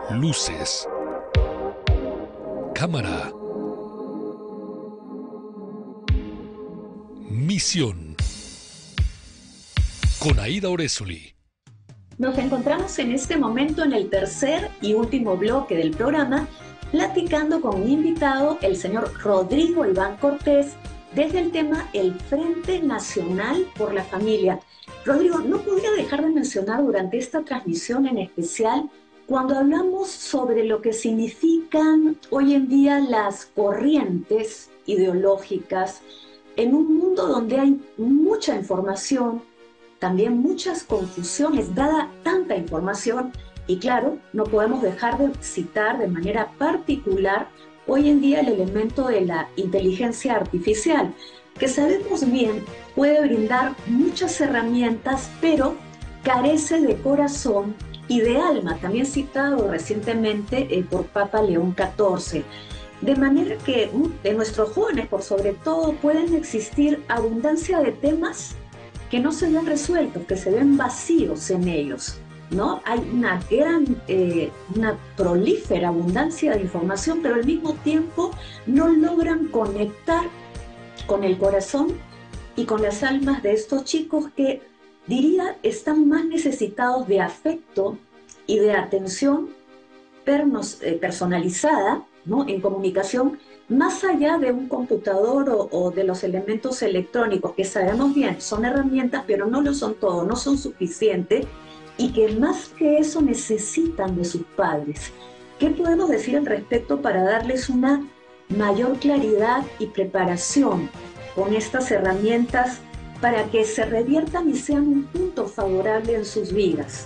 Luces. Cámara. Misión. Con Aida Orezuli. Nos encontramos en este momento en el tercer y último bloque del programa, platicando con un invitado, el señor Rodrigo Iván Cortés, desde el tema El Frente Nacional por la Familia. Rodrigo, no podría dejar de mencionar durante esta transmisión en especial, cuando hablamos sobre lo que significan hoy en día las corrientes ideológicas, en un mundo donde hay mucha información, también muchas confusiones, dada tanta información, y claro, no podemos dejar de citar de manera particular hoy en día el elemento de la inteligencia artificial, que sabemos bien puede brindar muchas herramientas, pero carece de corazón y de alma, también citado recientemente por Papa León XIV. De manera que de nuestros jóvenes, por sobre todo, pueden existir abundancia de temas que no se ven resueltos, que se ven vacíos en ellos, ¿no? Hay una una prolífera abundancia de información, pero al mismo tiempo no logran conectar con el corazón y con las almas de estos chicos que, diría, están más necesitados de afecto y de atención personalizada, ¿no? En comunicación, más allá de un computador o de los elementos electrónicos, que sabemos bien, son herramientas, pero no lo son todo, no son suficientes, y que más que eso necesitan de sus padres. ¿Qué podemos decir al respecto para darles una mayor claridad y preparación con estas herramientas para que se reviertan y sean un punto favorable en sus vidas?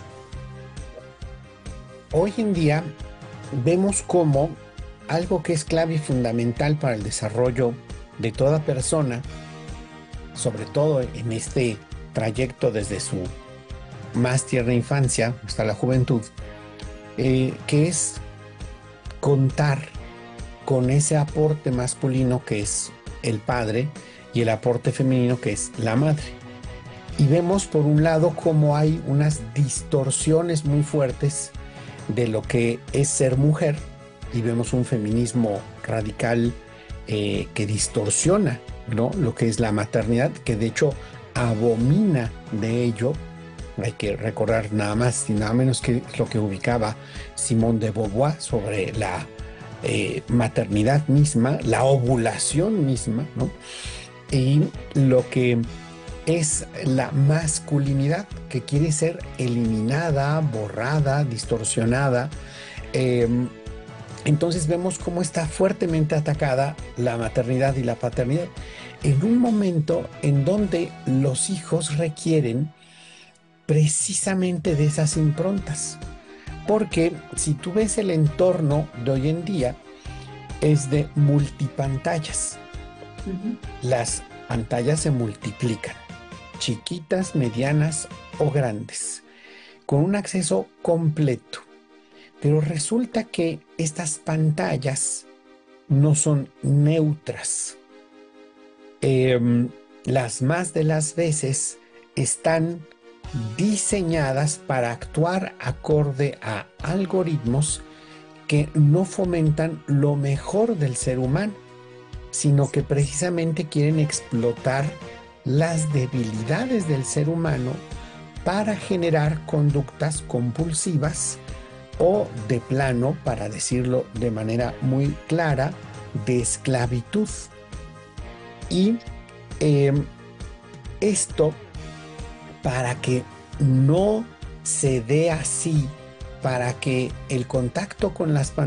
Hoy en día vemos cómo algo que es clave y fundamental para el desarrollo de toda persona, sobre todo en este trayecto desde su más tierna infancia hasta la juventud, que es contar con ese aporte masculino que es el padre y el aporte femenino que es la madre. Y vemos por un lado cómo hay unas distorsiones muy fuertes de lo que es ser mujer, y vemos un feminismo radical que distorsiona, ¿no?, lo que es la maternidad, que de hecho abomina de ello. Hay que recordar nada más y nada menos que lo que ubicaba Simone de Beauvoir sobre la maternidad misma, la ovulación misma, ¿no? Y lo que es la masculinidad, que quiere ser eliminada, borrada, distorsionada. Entonces vemos cómo está fuertemente atacada la maternidad y la paternidad en un momento en donde los hijos requieren precisamente de esas improntas. Porque si tú ves el entorno de hoy en día, es de multipantallas. Las pantallas se multiplican, chiquitas, medianas o grandes, con un acceso completo. Pero resulta que estas pantallas no son neutras. Las más de las veces están diseñadas para actuar acorde a algoritmos que no fomentan lo mejor del ser humano, sino que precisamente quieren explotar las debilidades del ser humano para generar conductas compulsivas o de plano, para decirlo de manera muy clara, de esclavitud. Y esto, para que no se dé así, para que el contacto con las